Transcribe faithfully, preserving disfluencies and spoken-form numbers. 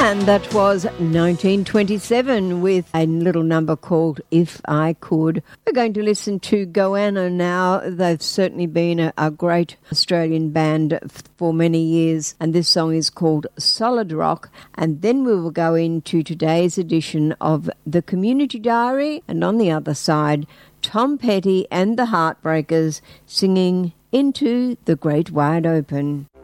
And that was nineteen twenty-seven with a little number called If I Could. We're going to listen to Goanna now. They've certainly been a, a great Australian band for many years, and this song is called Solid Rock. And then we will go into today's edition of The Community Diary, and on the other side, Tom Petty and the Heartbreakers singing Into the Great Wide Open.